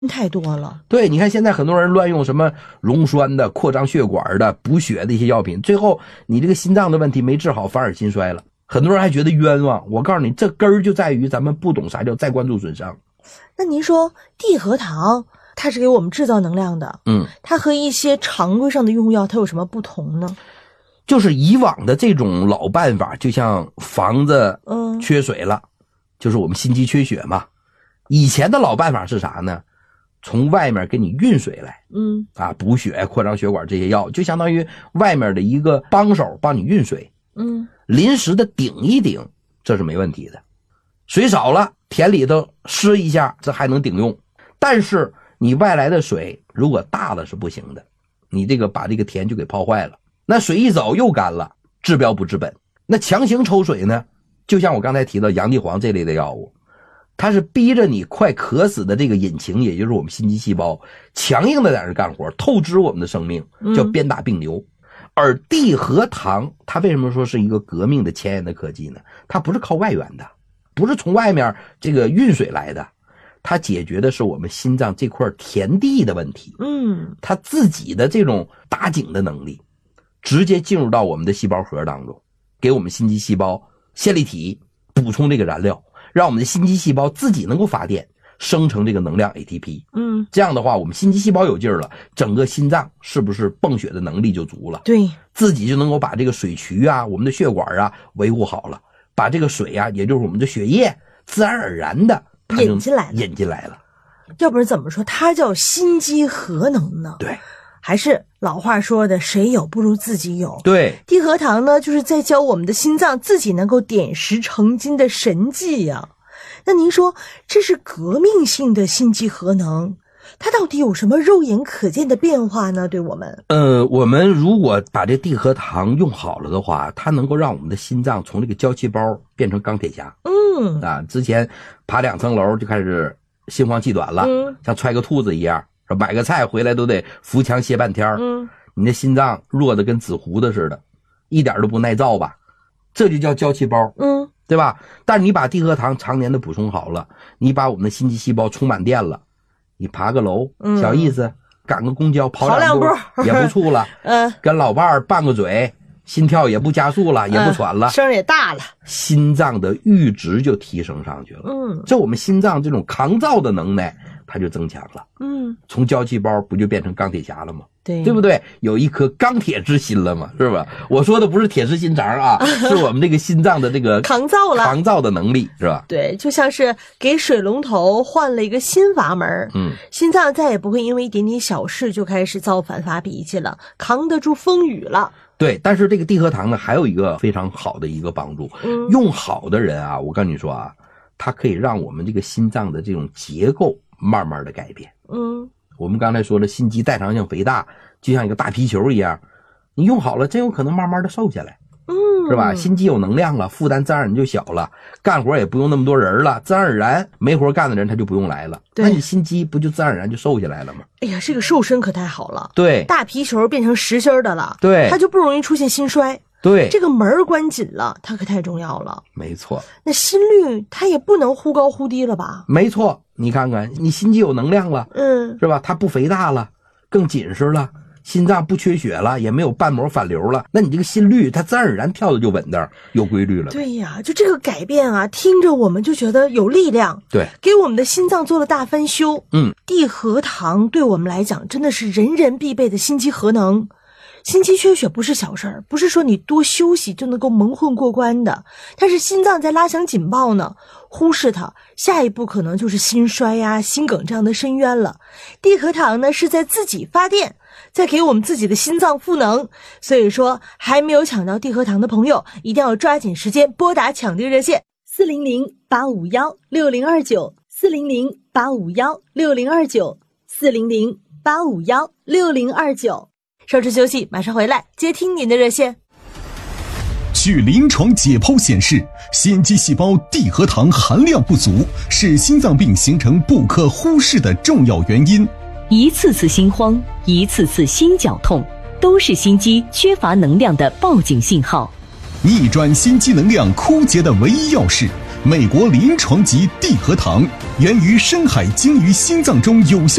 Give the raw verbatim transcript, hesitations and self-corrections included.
太多了。 对，你看现在很多人乱用什么溶栓的、扩张血管的、补血的一些药品，最后你这个心脏的问题没治好，反而心衰了。很多人还觉得冤枉，我告诉你，这根儿就在于咱们不懂啥叫再关注损伤。 那您说地核糖它是给我们制造能量的， 嗯， 它和一些常规上的用药它有什么不同呢？ 就是以往的这种老办法，就像房子缺水了，嗯、就是我们心肌缺血嘛。以前的老办法是啥呢？从外面给你运水来，嗯，啊，补血、扩张血管这些药，就相当于外面的一个帮手帮你运水，嗯，临时的顶一顶，这是没问题的。水少了，田里头施一下，这还能顶用。但是你外来的水如果大了是不行的，你这个把这个田就给泡坏了。那水一走又干了，治标不治本。那强行抽水呢，就像我刚才提到洋地黄这类的药物，它是逼着你快渴死的这个引擎，也就是我们心肌细胞，强硬的在这干活，透支我们的生命，叫鞭打病牛。嗯、而地核糖它为什么说是一个革命的前沿的科技呢？它不是靠外源的，不是从外面这个运水来的，它解决的是我们心脏这块田地的问题。嗯，它自己的这种打井的能力直接进入到我们的细胞核当中，给我们心肌细胞线粒体补充这个燃料，让我们的心肌细胞自己能够发电，生成这个能量 A T P。嗯，这样的话，我们心肌细胞有劲儿了，整个心脏是不是泵血的能力就足了？对，自己就能够把这个水渠啊、我们的血管啊维护好了，把这个水啊，也就是我们的血液，自然而然的引进来了， 引进来了。 要不然怎么说它叫心肌核能呢？ 对。 还是老话说的，谁有不如自己有。 对， 地核糖呢，就是在教我们的心脏自己能够点石成金的神技呀、啊。那您说，这是革命性的心肌核能，它到底有什么肉眼可见的变化呢？对我们， 呃，我们如果把这地核糖用好了的话，它能够让我们的心脏从这个胶细胞变成钢铁侠。嗯，啊，之前爬两层楼就开始心慌气短了，嗯，像踹个兔子一样。买个菜回来都得扶墙歇半天，嗯，你的心脏弱的跟紫胡子似的，一点都不耐造吧？这就叫胶细胞，嗯，对吧？但是你把地核糖常年的补充好了，你把我们的心肌细胞充满电了，你爬个楼，嗯、小意思，赶个公交跑两步也不怵了，嗯，跟老伴儿拌个嘴，心跳也不加速了，也不喘了， 嗯、声也大了， 心脏的阈值就提升上去了，嗯，这我们心脏这种抗造的能耐。它就增强了，嗯，从胶细胞不就变成钢铁侠了吗？对，对不对？有一颗钢铁之心了嘛，是吧？我说的不是铁石心肠啊，是我们这个心脏的这个抗造了， 抗造的能力，是吧？ 对，就像是给水龙头换了一个新阀门，嗯，心脏再也不会因为一点点小事就开始造反发脾气了，扛得住风雨了。 对，但是这个地核糖呢，还有一个非常好的一个帮助，嗯，用好的人啊，我跟你说啊，它可以让我们这个心脏的这种结构慢慢的改变。嗯，我们刚才说了，心肌代偿性肥大就像一个大皮球一样，你用好了真有可能慢慢的瘦下来。嗯，是吧？心肌有能量了，负担自然而然就小了，干活也不用那么多人了，自然而然没活干的人他就不用来了，那你心肌不就自然而然就瘦下来了吗？ 哎呀，这个瘦身可太好了。 对， 大皮球变成实心的了， 对， 它就不容易出现心衰。 对， 这个门关紧了，它可太重要了。 没错， 那心率它也不能忽高忽低了吧？ 没错，你看看，你心肌有能量了，嗯，是吧？它不肥大了，更紧实了，心脏不缺血了，也没有瓣膜反流了，那你这个心率它自然而然跳的就稳当，有规律了。 对呀，就这个改变啊，听着我们就觉得有力量， 对， 给我们的心脏做了大翻修。嗯，地核糖对我们来讲真的是人人必备的心肌核能。心肌缺血不是小事儿，不是说你多休息就能够蒙混过关的，但是心脏在拉响警报呢，忽视它，下一步可能就是心衰呀、啊、心梗这样的深渊了。地核糖呢是在自己发电，在给我们自己的心脏赋能，所以说还没有抢到地核糖的朋友，一定要抓紧时间拨打抢订热线四零零八五一六零二九四零零八五一六零二九四零零八五一六零二九。稍事休息，马上回来接听您的热线。 据临床解剖显示，心肌细胞地核糖含量不足是心脏病形成不可忽视的重要原因。 一次次心慌，一次次心绞痛，都是心肌缺乏能量的报警信号。 逆转心肌能量枯竭的唯一钥匙， 美国临床级地核糖，源于深海鲸鱼心脏中有效